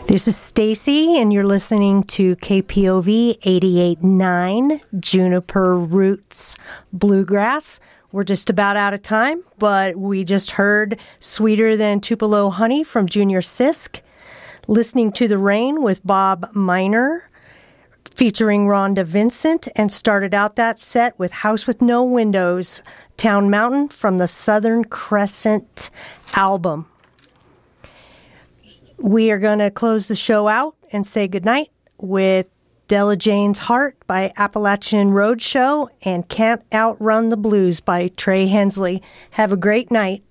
This is Stacy, and you're listening to KPOV 88.9 Juniper Roots Bluegrass. We're just about out of time, but we just heard Sweeter Than Tupelo Honey from Junior Sisk, Listening to the Rain with Bob Miner, featuring Rhonda Vincent, and started out that set with House with No Windows, Town Mountain from the Southern Crescent album. We are going to close the show out and say goodnight with Della Jane's Heart by Appalachian Roadshow and Can't Outrun the Blues by Trey Hensley. Have a great night.